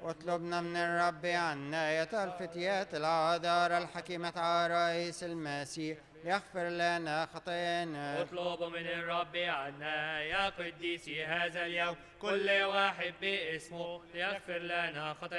واطلبنا من الرب عناية الفتيات العذار الحكيمة عرايس المسيح يغفر لنا خطايانا. اطلبوا من الرب عنا يا قديسي هذا اليوم كل واحد باسمه يغفر لنا خطايانا